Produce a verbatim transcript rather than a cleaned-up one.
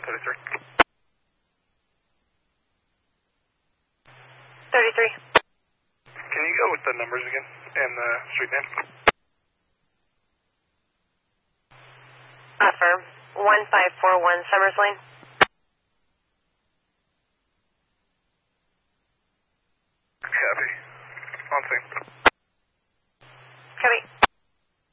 thirty-three. thirty-three. Can you go with the numbers again and the street name? Affirm. one five four one Summers Lane.